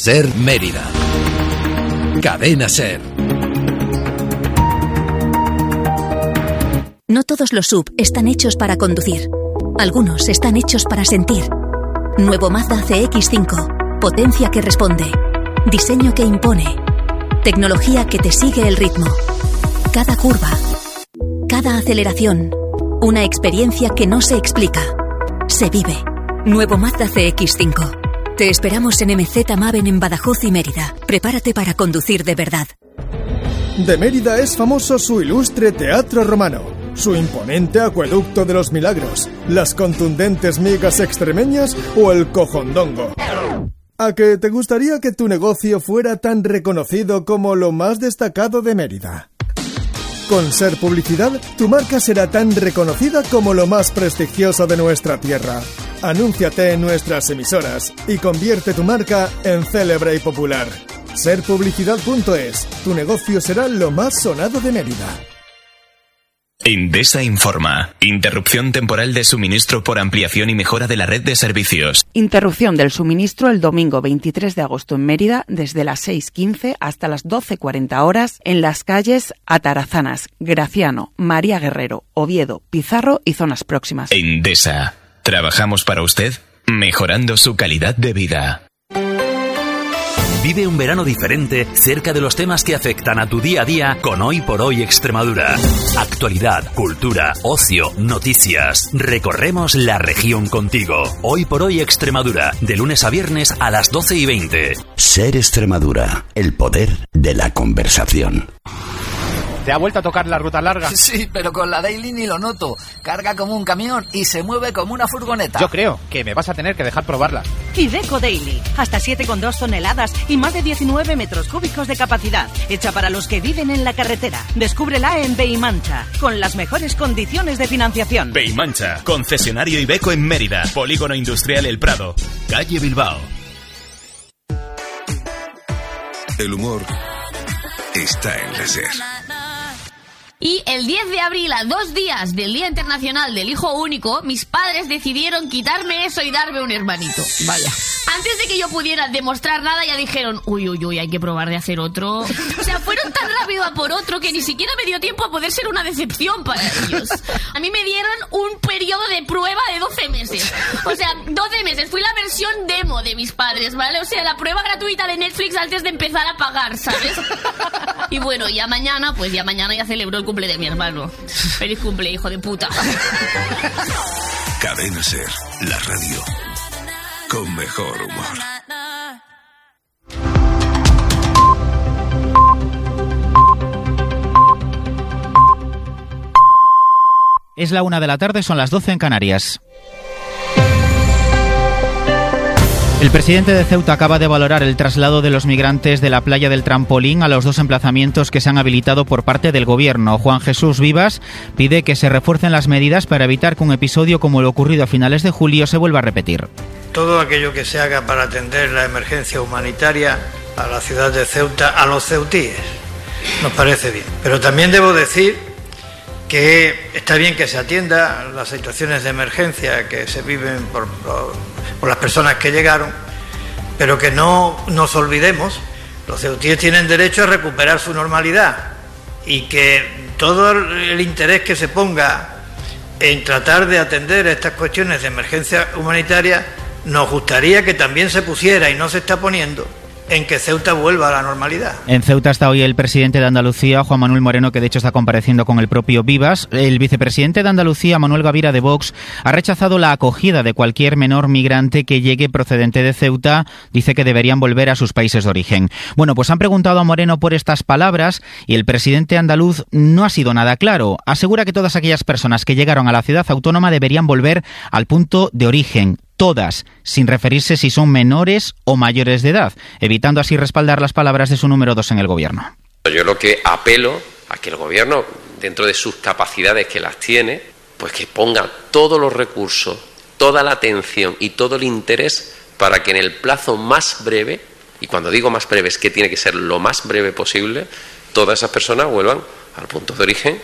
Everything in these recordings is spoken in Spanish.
Ser Mérida. Cadena Ser. No todos los SUV están hechos para conducir. Algunos están hechos para sentir. Nuevo Mazda CX-5. Potencia que responde. Diseño que impone. Tecnología que te sigue el ritmo. Cada curva. Cada aceleración. Una experiencia que no se explica. Se vive. Nuevo Mazda CX-5. Te esperamos en MZ Maven en Badajoz y Mérida. Prepárate para conducir de verdad. De Mérida es famoso su ilustre teatro romano, su imponente acueducto de los milagros, las contundentes migas extremeñas o el cojondongo. ¿A que te gustaría que tu negocio fuera tan reconocido como lo más destacado de Mérida? Con Ser Publicidad, tu marca será tan reconocida como lo más prestigioso de nuestra tierra. Anúnciate en nuestras emisoras y convierte tu marca en célebre y popular. Serpublicidad.es. Tu negocio será lo más sonado de Mérida. Endesa informa. Interrupción temporal de suministro por ampliación y mejora de la red de servicios. Interrupción del suministro el domingo 23 de agosto en Mérida desde las 6:15 hasta las 12:40 horas en las calles Atarazanas, Graciano, María Guerrero, Oviedo, Pizarro y zonas próximas. Endesa. Trabajamos para usted, mejorando su calidad de vida. Vive un verano diferente cerca de los temas que afectan a tu día a día con Hoy por Hoy Extremadura. Actualidad, cultura, ocio, noticias. Recorremos la región contigo. Hoy por Hoy Extremadura, de lunes a viernes a las 12:20. Ser Extremadura, el poder de la conversación. ¿Te ha vuelto a tocar la ruta larga? Sí, pero con la Daily ni lo noto. Carga como un camión y se mueve como una furgoneta. Yo creo que me vas a tener que dejar probarla. Iveco Daily. Hasta 7,2 toneladas y más de 19 metros cúbicos de capacidad. Hecha para los que viven en la carretera. Descúbrela en Beimancha, con las mejores condiciones de financiación. Beimancha, concesionario Iveco en Mérida. Polígono Industrial El Prado. Calle Bilbao. El humor está en la Ser. Y el 10 de abril, a 2 días del Día Internacional del Hijo Único, mis padres decidieron quitarme eso y darme un hermanito. Vaya. Antes de que yo pudiera demostrar nada, ya dijeron, uy, hay que probar de hacer otro. O sea, fueron tan rápido a por otro que ni siquiera me dio tiempo a poder ser una decepción para ellos. A mí me dieron un periodo de prueba de 12 meses. O sea, 12 meses. Fui la versión demo de mis padres, ¿vale? O sea, la prueba gratuita de Netflix antes de empezar a pagar, ¿sabes? Y bueno, ya mañana ya celebro el cumple de mi hermano. Feliz cumple, hijo de puta. Cadena Ser, la radio con mejor humor. Es la 1 de la tarde, son las 12 en Canarias. El presidente de Ceuta acaba de valorar el traslado de los migrantes de la playa del Trampolín a los 2 emplazamientos que se han habilitado por parte del gobierno. Juan Jesús Vivas pide que se refuercen las medidas para evitar que un episodio como el ocurrido a finales de julio se vuelva a repetir. Todo aquello que se haga para atender la emergencia humanitaria a la ciudad de Ceuta, a los ceutíes, nos parece bien. Pero también debo decir que está bien que se atienda las situaciones de emergencia que se viven por las personas que llegaron, pero que no nos olvidemos, los ceutíes tienen derecho a recuperar su normalidad y que todo el interés que se ponga en tratar de atender estas cuestiones de emergencia humanitaria, nos gustaría que también se pusiera, y no se está poniendo, en que Ceuta vuelva a la normalidad. En Ceuta está hoy el presidente de Andalucía, Juan Manuel Moreno, que de hecho está compareciendo con el propio Vivas. El vicepresidente de Andalucía, Manuel Gavira de Vox, ha rechazado la acogida de cualquier menor migrante que llegue procedente de Ceuta. Dice que deberían volver a sus países de origen. Bueno, pues han preguntado a Moreno por estas palabras y el presidente andaluz no ha sido nada claro. Asegura que todas aquellas personas que llegaron a la ciudad autónoma deberían volver al punto de origen. Todas, sin referirse si son menores o mayores de edad, evitando así respaldar las palabras de su número 2 en el gobierno. Yo lo que apelo a que el gobierno, dentro de sus capacidades que las tiene, pues que ponga todos los recursos, toda la atención y todo el interés para que en el plazo más breve, y cuando digo más breve es que tiene que ser lo más breve posible, todas esas personas vuelvan al punto de origen.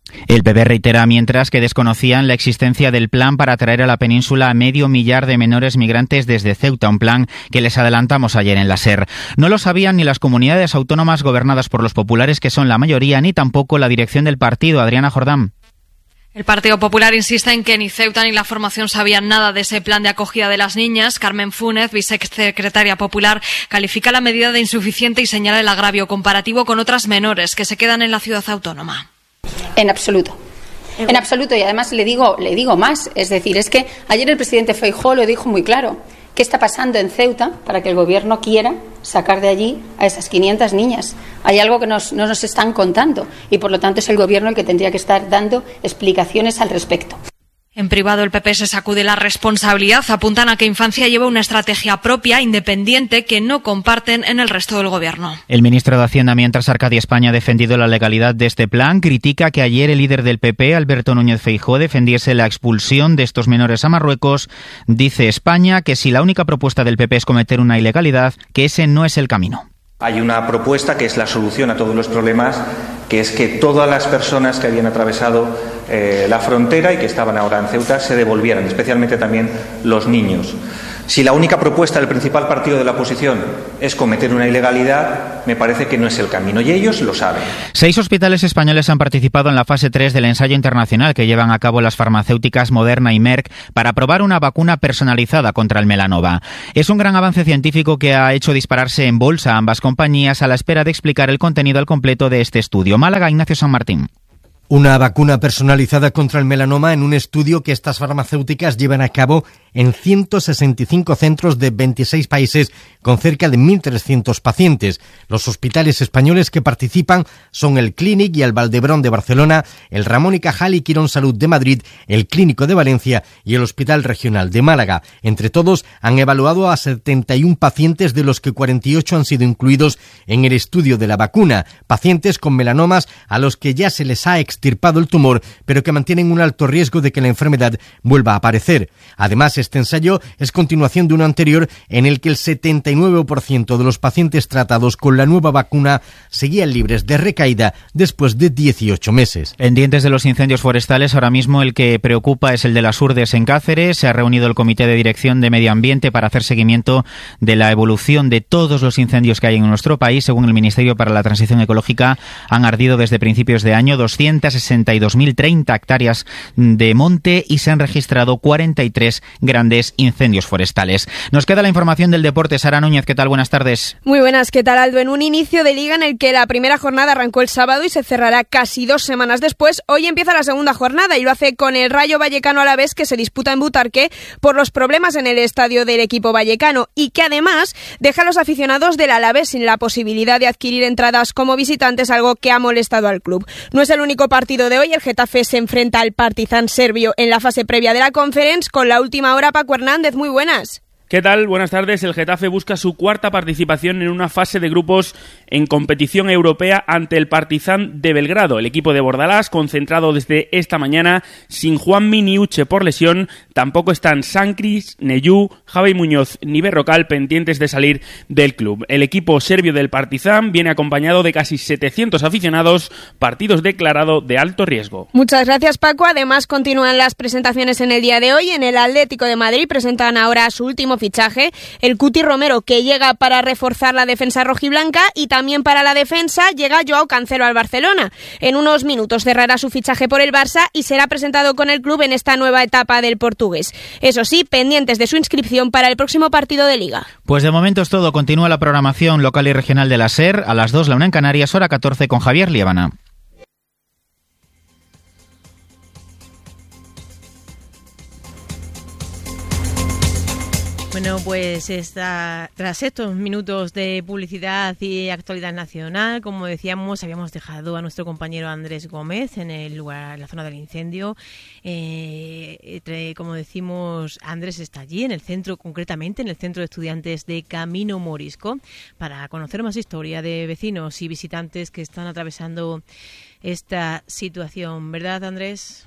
El PP reitera mientras que desconocían la existencia del plan para traer a la península a 500.000 de menores migrantes desde Ceuta, un plan que les adelantamos ayer en la SER. No lo sabían ni las comunidades autónomas gobernadas por los populares, que son la mayoría, ni tampoco la dirección del partido. Adriana Jordán. El Partido Popular insiste en que ni Ceuta ni la formación sabían nada de ese plan de acogida de las niñas. Carmen Fúnez, vicesecretaria popular, califica la medida de insuficiente y señala el agravio comparativo con otras menores que se quedan en la ciudad autónoma. En absoluto. En absoluto. Y además le digo más. Es decir, es que ayer el presidente Feijóo lo dijo muy claro. ¿Qué está pasando en Ceuta para que el gobierno quiera sacar de allí a esas 500 niñas? Hay algo que no nos están contando y, por lo tanto, es el gobierno el que tendría que estar dando explicaciones al respecto. En privado, el PP se sacude la responsabilidad. Apuntan a que Infancia lleva una estrategia propia, independiente, que no comparten en el resto del gobierno. El ministro de Hacienda, mientras Arcadia España ha defendido la legalidad de este plan, critica que ayer el líder del PP, Alberto Núñez Feijóo, defendiese la expulsión de estos menores a Marruecos. Dice España que si la única propuesta del PP es cometer una ilegalidad, que ese no es el camino. Hay una propuesta que es la solución a todos los problemas, que es que todas las personas que habían atravesado la frontera y que estaban ahora en Ceuta se devolvieran, especialmente también los niños. Si la única propuesta del principal partido de la oposición es cometer una ilegalidad, me parece que no es el camino, y ellos lo saben. 6 hospitales españoles han participado en la fase 3 del ensayo internacional que llevan a cabo las farmacéuticas Moderna y Merck para probar una vacuna personalizada contra el melanoma. Es un gran avance científico que ha hecho dispararse en bolsa a ambas compañías a la espera de explicar el contenido al completo de este estudio. Málaga, Ignacio San Martín. Una vacuna personalizada contra el melanoma en un estudio que estas farmacéuticas llevan a cabo en 165 centros de 26 países con cerca de 1.300 pacientes. Los hospitales españoles que participan son el Clínic y el Valdebrón de Barcelona, el Ramón y Cajal y Quirón Salud de Madrid, el Clínico de Valencia y el Hospital Regional de Málaga. Entre todos han evaluado a 71 pacientes, de los que 48 han sido incluidos en el estudio de la vacuna, pacientes con melanomas a los que ya se les ha extirpado el tumor, pero que mantienen un alto riesgo de que la enfermedad vuelva a aparecer. Además, este ensayo es continuación de uno anterior en el que el 79% de los pacientes tratados con la nueva vacuna seguían libres de recaída después de 18 meses. Pendientes de los incendios forestales, ahora mismo el que preocupa es el de las Urdes en Cáceres. Se ha reunido el Comité de Dirección de Medio Ambiente para hacer seguimiento de la evolución de todos los incendios que hay en nuestro país. Según el Ministerio para la Transición Ecológica, han ardido desde principios de año 262.030 hectáreas de monte y se han registrado 43 grandes incendios forestales. Nos queda la información del deporte. Sara Núñez, ¿qué tal? Buenas tardes. Muy buenas, ¿qué tal, Aldo? En un inicio de liga en el que la primera jornada arrancó el sábado y se cerrará casi 2 semanas después, hoy empieza la segunda jornada y lo hace con el Rayo Vallecano Alavés, que se disputa en Butarque por los problemas en el estadio del equipo vallecano y que además deja a los aficionados del Alavés sin la posibilidad de adquirir entradas como visitantes, algo que ha molestado al club. No es el único partido de hoy. El Getafe se enfrenta al Partizan serbio en la fase previa de la Conference. Con la última hora, Paco Hernández, muy buenas. ¿Qué tal? Buenas tardes. El Getafe busca su cuarta participación en una fase de grupos en competición europea ante el Partizan de Belgrado. El equipo de Bordalás, concentrado desde esta mañana, sin Juanmi ni Uche por lesión, tampoco están Sancris, Neyú, Javi Muñoz ni Berrocal pendientes de salir del club. El equipo serbio del Partizan viene acompañado de casi 700 aficionados, partidos declarado de alto riesgo. Muchas gracias, Paco. Además, continúan las presentaciones en el día de hoy. En el Atlético de Madrid presentan ahora su último fichaje, el Cuti Romero, que llega para reforzar la defensa rojiblanca, y también para la defensa llega Joao Cancelo al Barcelona. En unos minutos cerrará su fichaje por el Barça y será presentado con el club en esta nueva etapa del portugués. Eso sí, pendientes de su inscripción para el próximo partido de Liga. Pues de momento es todo. Continúa la programación local y regional de la SER. A las 2, la 1 en Canarias, hora 14, con Javier Liébana. Bueno, pues tras estos minutos de publicidad y actualidad nacional, como decíamos, habíamos dejado a nuestro compañero Andrés Gómez en el lugar, en la zona del incendio. Como decimos, Andrés está allí, en el centro, concretamente en el centro de estudiantes de Camino Morisco, para conocer más historia de vecinos y visitantes que están atravesando esta situación. ¿Verdad, Andrés?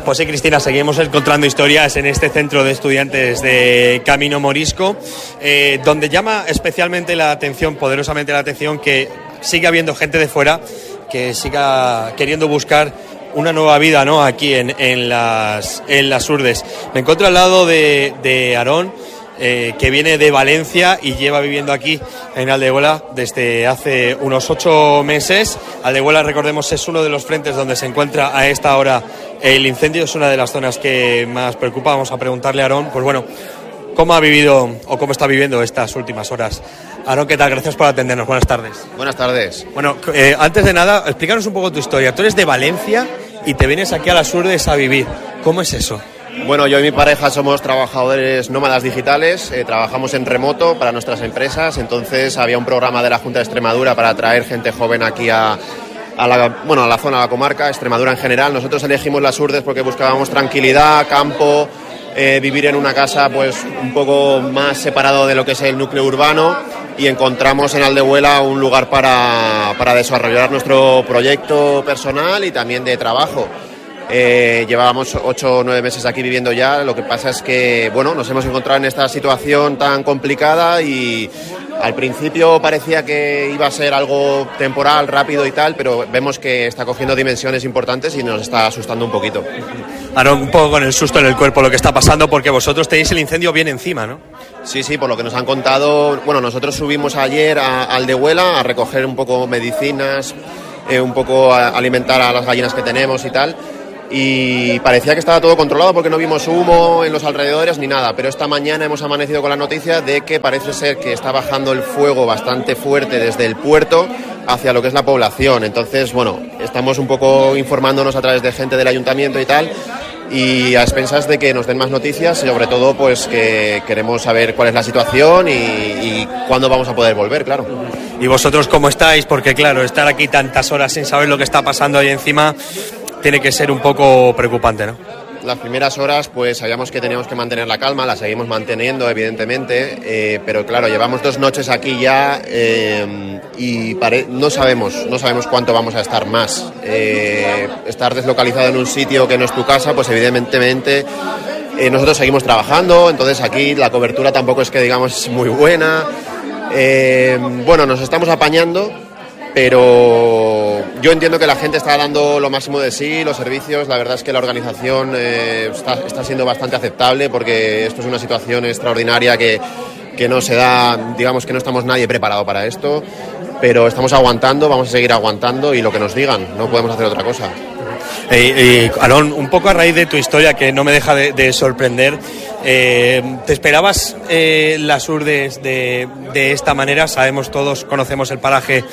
Pues sí, Cristina, seguimos encontrando historias en este centro de estudiantes de Camino Morisco, donde llama especialmente la atención, poderosamente la atención, que sigue habiendo gente de fuera que siga queriendo buscar una nueva vida, ¿no?, aquí en las Urdes. Me encuentro al lado de Aarón, que viene de Valencia y lleva viviendo aquí en Aldehuela desde hace unos 8 meses. Aldehuela, recordemos, es uno de los frentes donde se encuentra a esta hora el incendio, es una de las zonas que más preocupa. Vamos a preguntarle a Aarón, pues bueno, cómo ha vivido o cómo está viviendo estas últimas horas. Aarón, ¿qué tal? Gracias por atendernos. Buenas tardes. Buenas tardes. Bueno, antes de nada, explícanos un poco tu historia. Tú eres de Valencia y te vienes aquí a las Urdes a vivir. ¿Cómo es eso? Bueno, yo y mi pareja somos trabajadores nómadas digitales, trabajamos en remoto para nuestras empresas, entonces había un programa de la Junta de Extremadura para atraer gente joven aquí a la zona, a la comarca, Extremadura en general. Nosotros elegimos las Urdes porque buscábamos tranquilidad, campo, vivir en una casa pues un poco más separado de lo que es el núcleo urbano, y encontramos en Aldehuela un lugar para desarrollar nuestro proyecto personal y también de trabajo. Llevábamos 8 o 9 meses aquí viviendo ya. Lo que pasa es que, bueno, nos hemos encontrado en esta situación tan complicada y al principio parecía que iba a ser algo temporal, rápido y tal, pero vemos que está cogiendo dimensiones importantes y nos está asustando un poquito. Aarón, un poco con el susto en el cuerpo lo que está pasando, porque vosotros tenéis el incendio bien encima, ¿no? Sí, por lo que nos han contado. Bueno, nosotros subimos ayer a Aldehuela a recoger un poco medicinas, un poco a alimentar a las gallinas que tenemos y tal. Y parecía que estaba todo controlado porque no vimos humo en los alrededores ni nada, pero esta mañana hemos amanecido con la noticia de que parece ser que está bajando el fuego bastante fuerte desde el puerto hacia lo que es la población. Entonces, bueno, estamos un poco informándonos a través de gente del ayuntamiento y tal, y a expensas de que nos den más noticias, y sobre todo pues que queremos saber cuál es la situación y cuándo vamos a poder volver, claro. ¿Y vosotros cómo estáis? Porque claro, estar aquí tantas horas sin saber lo que está pasando ahí encima tiene que ser un poco preocupante, ¿no? Las primeras horas pues sabíamos que teníamos que mantener la calma, la seguimos manteniendo evidentemente, pero claro, llevamos 2 noches aquí ya y no sabemos cuánto vamos a estar más. Estar deslocalizado en un sitio que no es tu casa, pues evidentemente nosotros seguimos trabajando, entonces aquí la cobertura tampoco es que digamos es muy buena. Bueno, nos estamos apañando, pero yo entiendo que la gente está dando lo máximo de sí, los servicios, la verdad es que la organización está siendo bastante aceptable, porque esto es una situación extraordinaria que no se da, digamos que no estamos nadie preparado para esto, pero estamos aguantando, vamos a seguir aguantando y lo que nos digan, no podemos hacer otra cosa. Aarón, un poco a raíz de tu historia, que no me deja de sorprender, ¿te esperabas las Urdes de esta manera? Sabemos todos, conocemos el paraje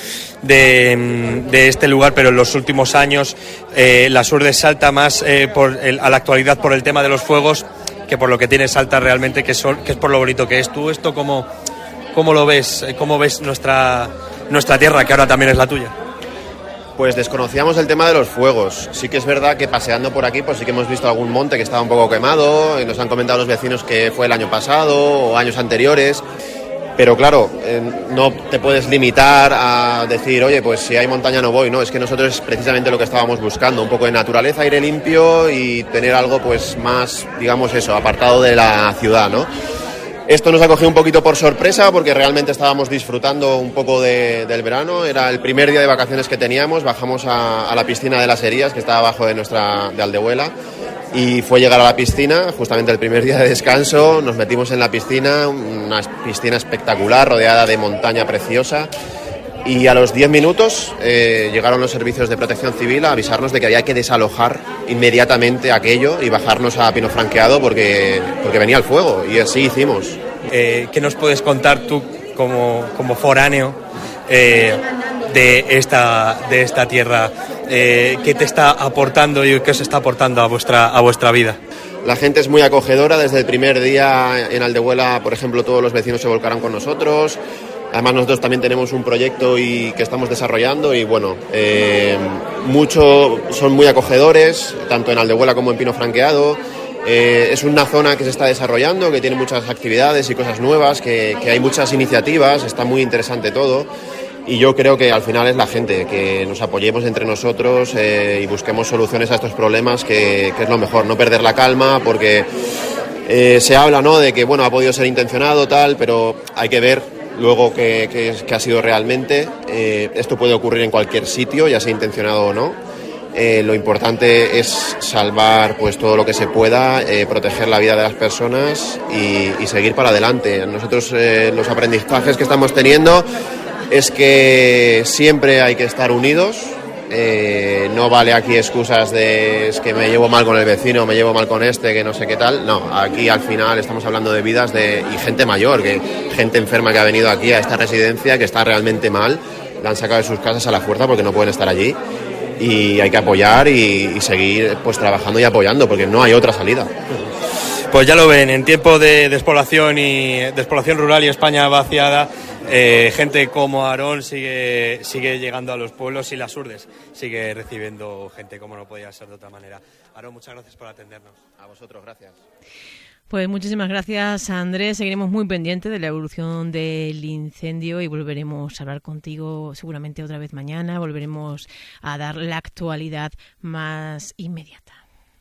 de este lugar, pero en los últimos años las Urdes salta más a la actualidad por el tema de los fuegos que por lo que tiene Salta realmente, que es por lo bonito que es. ¿Tú esto cómo lo ves? ¿Cómo ves nuestra tierra, que ahora también es la tuya? Pues desconocíamos el tema de los fuegos. Sí que es verdad que paseando por aquí pues sí que hemos visto algún monte que estaba un poco quemado, y nos han comentado los vecinos que fue el año pasado o años anteriores, pero claro, no te puedes limitar a decir, oye, pues si hay montaña no voy, no, es que nosotros es precisamente lo que estábamos buscando, un poco de naturaleza, aire limpio y tener algo pues más, digamos eso, apartado de la ciudad, ¿no? Esto nos ha cogido un poquito por sorpresa porque realmente estábamos disfrutando un poco del verano. Era el primer día de vacaciones que teníamos, bajamos a la piscina de las Herías, que está abajo de Aldehuela, y fue llegar a la piscina, justamente el primer día de descanso, nos metimos en la piscina, una piscina espectacular, rodeada de montaña preciosa, y a los 10 minutos llegaron los servicios de protección civil a avisarnos de que había que desalojar inmediatamente aquello y bajarnos a Pino Franqueado porque venía el fuego, y así hicimos. ¿Qué nos puedes contar tú como foráneo de esta tierra? ¿Qué te está aportando y qué os está aportando a vuestra vida? La gente es muy acogedora. Desde el primer día en Aldehuela, por ejemplo, todos los vecinos se volcaron con nosotros. Además, nosotros también tenemos un proyecto que estamos desarrollando y, bueno, son muy acogedores, tanto en Aldehuela como en Pino Franqueado. Es una zona que se está desarrollando, que tiene muchas actividades y cosas nuevas, que hay muchas iniciativas, está muy interesante todo. Y yo creo que al final es la gente, que nos apoyemos entre nosotros y busquemos soluciones a estos problemas, que es lo mejor, no perder la calma, porque se habla, ¿no?, de que bueno, ha podido ser intencionado, tal, pero hay que ver luego qué ha sido realmente. Esto puede ocurrir en cualquier sitio, ya sea intencionado o no. Lo importante es salvar pues todo lo que se pueda, proteger la vida de las personas y seguir para adelante. Nosotros los aprendizajes que estamos teniendo es que siempre hay que estar unidos. No vale aquí excusas de es que me llevo mal con el vecino, me llevo mal con este, que no sé qué tal. No, aquí al final estamos hablando de vidas y gente mayor, gente enferma que ha venido aquí a esta residencia, que está realmente mal, la han sacado de sus casas a la fuerza porque no pueden estar allí. Y hay que apoyar y seguir pues trabajando y apoyando, porque no hay otra salida. Pues ya lo ven, en tiempo de despoblación rural y España vaciada, gente como Aarón sigue llegando a los pueblos, y Las Urdes sigue recibiendo gente como no podía ser de otra manera. Aarón, muchas gracias por atendernos. A vosotros, gracias. Pues muchísimas gracias, Andrés. Seguiremos muy pendientes de la evolución del incendio y volveremos a hablar contigo seguramente otra vez mañana. Volveremos a dar la actualidad más inmediata.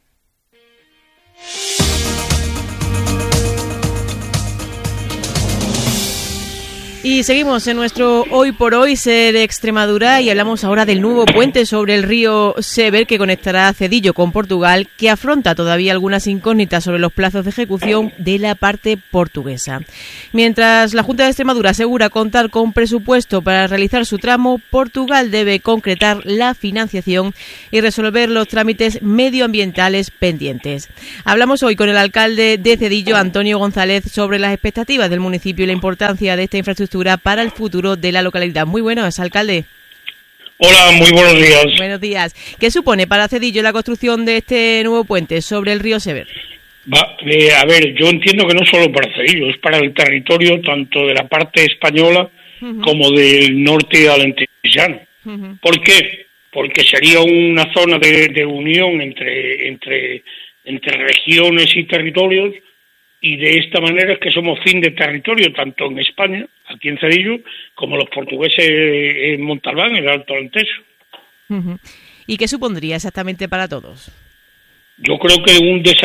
Y seguimos en nuestro Hoy por Hoy Ser Extremadura y hablamos ahora del nuevo puente sobre el río Sever que conectará Cedillo con Portugal, que afronta todavía algunas incógnitas sobre los plazos de ejecución de la parte portuguesa. Mientras la Junta de Extremadura asegura contar con presupuesto para realizar su tramo, Portugal debe concretar la financiación y resolver los trámites medioambientales pendientes. Hablamos hoy con el alcalde de Cedillo, Antonio González, sobre las expectativas del municipio y la importancia de esta infraestructura para el futuro de la localidad. Muy buenos, alcalde. Hola, muy buenos días. Buenos días. ¿Qué supone para Cedillo la construcción de este nuevo puente sobre el río Sever? A ver, yo entiendo que no solo para Cedillo, es para el territorio tanto de la parte española como del norte alentejano. ¿Por qué? Porque sería una zona de unión entre regiones y territorios, y de esta manera es que somos fin de territorio, tanto en España, aquí en Cedillo, como los portugueses en Montalbán, en el Alto Alentejo. ¿Y qué supondría exactamente para todos? Yo creo que un